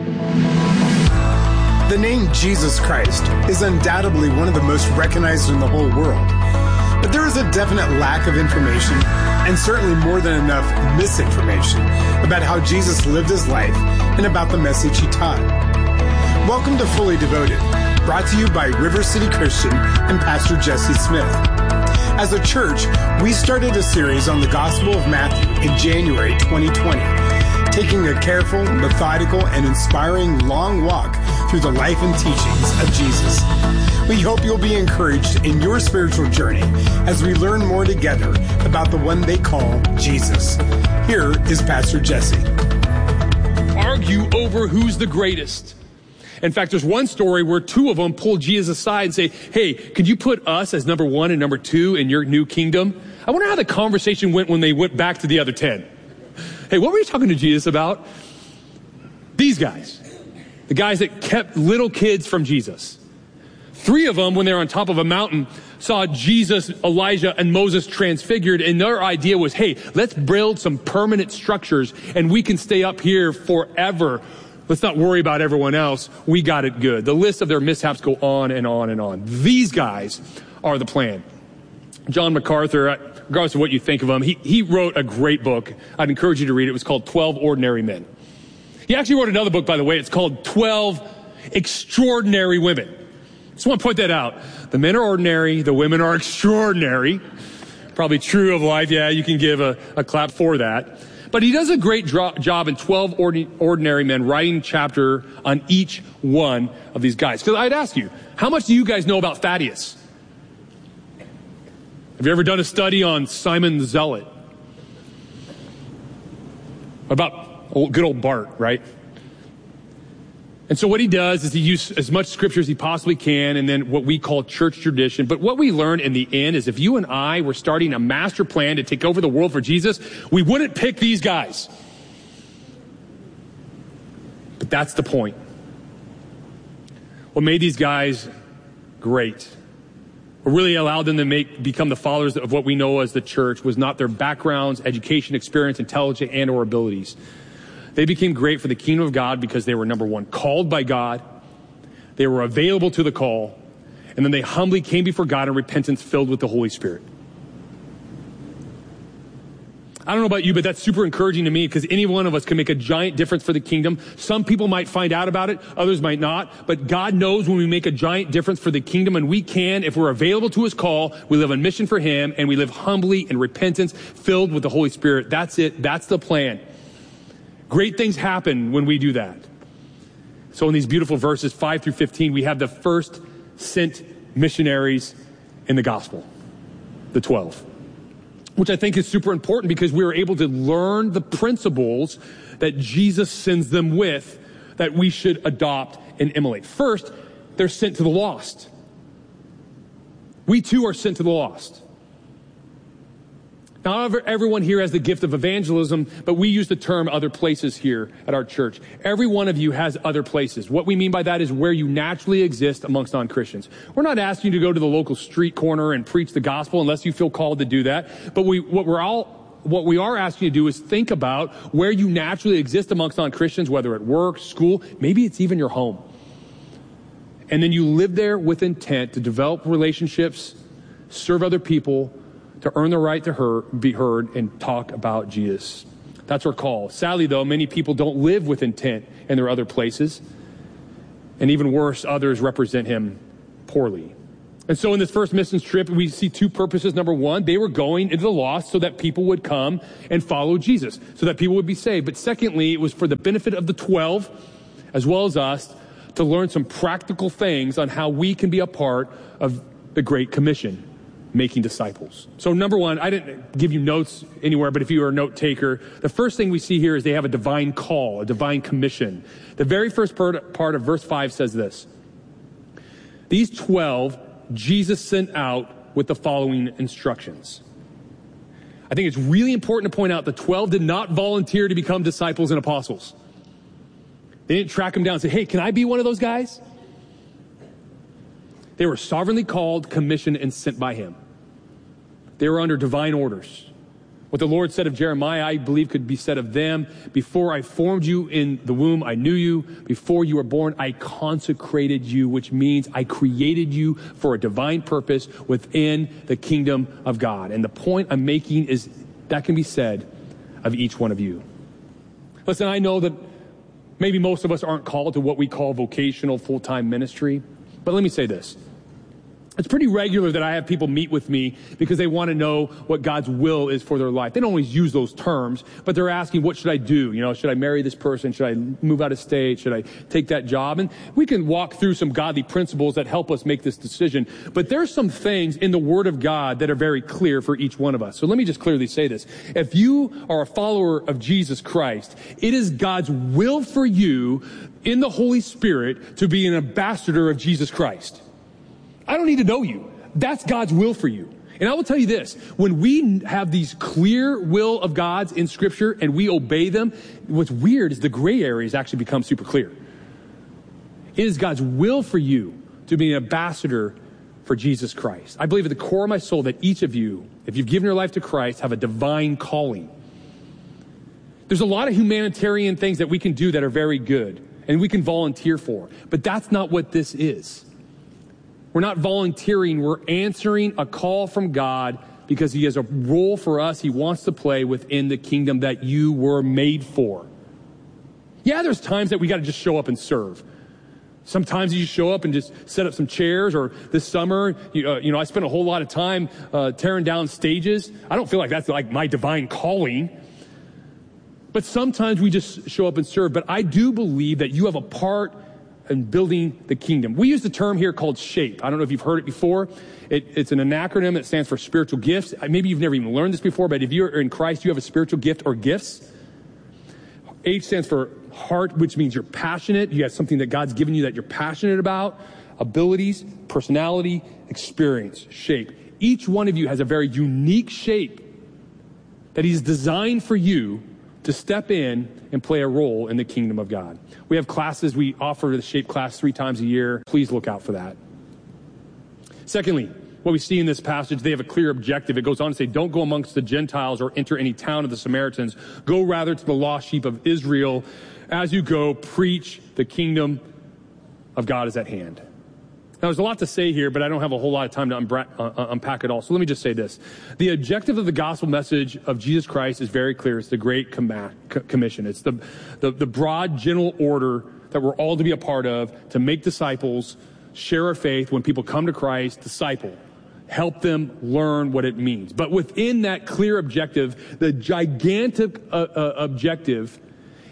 Speaker 24: The name Jesus Christ is undoubtedly one of the most recognized in the whole world. But there is a definite lack of information, and certainly more than enough misinformation, about how Jesus lived his life and about the message he taught. Welcome to Fully Devoted, brought to you by River City Christian and Pastor Jesse Smith. As a church, we started a series on the Gospel of Matthew in January twenty twenty, taking a careful, methodical, and inspiring long walk through the life and teachings of Jesus. We hope you'll be encouraged in your spiritual journey as we learn more together about the one they call Jesus. Here is Pastor Jesse.
Speaker 25: Argue over who's the greatest. In fact, there's one story where two of them pull Jesus aside and say, hey, could you put us as number one and number two in your new kingdom? I wonder how the conversation went when they went back to the other ten. Hey, what were you talking to Jesus about? These guys. The guys that kept little kids from Jesus. Three of them, when they were on top of a mountain, saw Jesus, Elijah, and Moses transfigured, and their idea was, hey, let's build some permanent structures, and we can stay up here forever. Let's not worry about everyone else. We got it good. The list of their mishaps go on and on and on. These guys are the plan. John MacArthur, regardless of what you think of him, he, he wrote a great book. I'd encourage you to read it. It was called twelve Ordinary Men. He actually wrote another book, by the way. It's called twelve Extraordinary Women. Just want to point that out. The men are ordinary. The women are extraordinary. Probably true of life. Yeah, you can give a, a clap for that. But he does a great dro- job in twelve ordin- Ordinary Men, writing a chapter on each one of these guys. Because I'd ask you, how much do you guys know about Thaddeus? Have you ever done a study on Simon the Zealot? About old, good old Bart, right? And so what he does is he uses as much scripture as he possibly can, and then what we call church tradition. But what we learned in the end is if you and I were starting a master plan to take over the world for Jesus, we wouldn't pick these guys. But that's the point. What made these guys great, what really allowed them to make become the followers of what we know as the church, was not their backgrounds, education, experience, intelligence, and or abilities. They became great for the kingdom of God because they were, number one, called by God. They were available to the call. And then they humbly came before God in repentance, filled with the Holy Spirit. I don't know about you, but that's super encouraging to me because any one of us can make a giant difference for the kingdom. Some people might find out about it. Others might not. But God knows when we make a giant difference for the kingdom, and we can, if we're available to his call, we live on mission for him, and we live humbly in repentance, filled with the Holy Spirit. That's it. That's the plan. Great things happen when we do that. So in these beautiful verses, five through fifteen, we have the first sent missionaries in the gospel, the twelve, which I think is super important because we are able to learn the principles that Jesus sends them with that we should adopt and emulate. First, they're sent to the lost. We too are sent to the lost. Not everyone here has the gift of evangelism, but we use the term other places here at our church. Every one of you has other places. What we mean by that is where you naturally exist amongst non-Christians. We're not asking you to go to the local street corner and preach the gospel unless you feel called to do that. But we, what we're all, what we are asking you to do is think about where you naturally exist amongst non-Christians, whether at work, school, maybe it's even your home. And then you live there with intent to develop relationships, serve other people, to earn the right to hear, be heard and talk about Jesus. That's our call. Sadly, though, many people don't live with intent in their other places. And even worse, others represent him poorly. And so in this first missions trip, we see two purposes. Number one, they were going into the lost so that people would come and follow Jesus, so that people would be saved. But secondly, it was for the benefit of the twelve, as well as us, to learn some practical things on how we can be a part of the Great Commission, making disciples. So number one, I didn't give you notes anywhere, but if you are a note taker, the first thing we see here is they have a divine call, a divine commission. The very first part, part of verse five says this: these twelve Jesus sent out with the following instructions. I think it's really important to point out the twelve did not volunteer to become disciples and apostles. They didn't track them down and say, hey, can I be one of those guys? They were sovereignly called, commissioned, and sent by him. They were under divine orders. What the Lord said of Jeremiah, I believe could be said of them. Before I formed you in the womb, I knew you. Before you were born, I consecrated you, which means I created you for a divine purpose within the kingdom of God. And the point I'm making is that can be said of each one of you. Listen, I know that maybe most of us aren't called to what we call vocational full-time ministry, but let me say this. It's pretty regular that I have people meet with me because they want to know what God's will is for their life. They don't always use those terms, but they're asking, what should I do? You know, should I marry this person? Should I move out of state? Should I take that job? And we can walk through some godly principles that help us make this decision. But there's some things in the Word of God that are very clear for each one of us. So let me just clearly say this. If you are a follower of Jesus Christ, it is God's will for you in the Holy Spirit to be an ambassador of Jesus Christ. I don't need to know you. That's God's will for you. And I will tell you this, when we have these clear will of God's in Scripture and we obey them, what's weird is the gray areas actually become super clear. It is God's will for you to be an ambassador for Jesus Christ. I believe at the core of my soul that each of you, if you've given your life to Christ, have a divine calling. There's a lot of humanitarian things that we can do that are very good and we can volunteer for, but that's not what this is. We're not volunteering. We're answering a call from God because he has a role for us he wants to play within the kingdom that you were made for. Yeah, there's times that we got to just show up and serve. Sometimes you show up and just set up some chairs, or this summer, you, uh, you know, I spent a whole lot of time uh, tearing down stages. I don't feel like that's like my divine calling. But sometimes we just show up and serve. But I do believe that you have a part and building the kingdom. We use the term here called SHAPE. I don't know if you've heard it before. It, it's an acronym that stands for spiritual gifts. Maybe you've never even learned this before, but if you're in Christ, you have a spiritual gift or gifts. H stands for heart, which means you're passionate. You have something that God's given you that you're passionate about. Abilities, personality, experience, shape. Each one of you has a very unique shape that he's designed for you to step in and play a role in the kingdom of God. We have classes. We offer the SHAPE class three times a year. Please look out for that. Secondly, what we see in this passage, they have a clear objective. It goes on to say, don't go amongst the Gentiles or enter any town of the Samaritans. Go rather to the lost sheep of Israel. As you go, preach the kingdom of God is at hand. Now, there's a lot to say here, but I don't have a whole lot of time to unbra- uh, unpack it all. So let me just say this. The objective of the gospel message of Jesus Christ is very clear. It's the Great Com- Commission. It's the, the, the broad general order that we're all to be a part of, to make disciples, share our faith. When people come to Christ, disciple. Help them learn what it means. But within that clear objective, the gigantic uh, uh, objective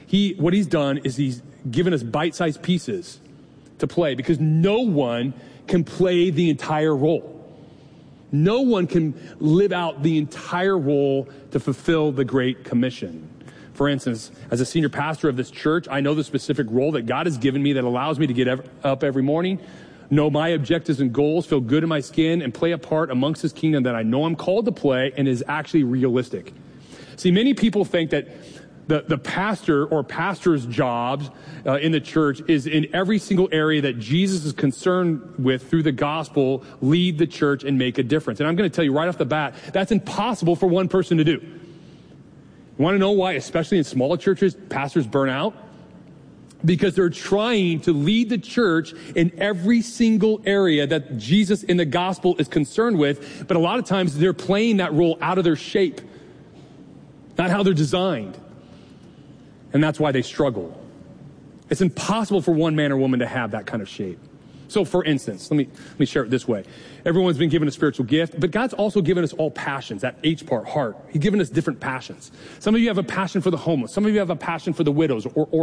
Speaker 25: he, what he's done is he's given us bite-sized pieces to play because no one can play the entire role. No one can live out the entire role to fulfill the Great Commission. For instance, as a senior pastor of this church, I know the specific role that God has given me that allows me to get up every morning, know my objectives and goals, feel good in my skin, and play a part amongst his kingdom that I know I'm called to play and is actually realistic. See, many people think that the, the pastor or pastor's jobs uh, in the church is in every single area that Jesus is concerned with through the gospel, lead the church and make a difference. And I'm going to tell you right off the bat, that's impossible for one person to do. You want to know why, especially in smaller churches, pastors burn out? Because they're trying to lead the church in every single area that Jesus in the gospel is concerned with, but a lot of times they're playing that role out of their shape, not how they're designed. And that's why they struggle. It's impossible for one man or woman to have that kind of shape. So for instance, let me, let me share it this way. Everyone's been given a spiritual gift, but God's also given us all passions, that H part, heart. He's given us different passions. Some of you have a passion for the homeless. Some of you have a passion for the widows or, or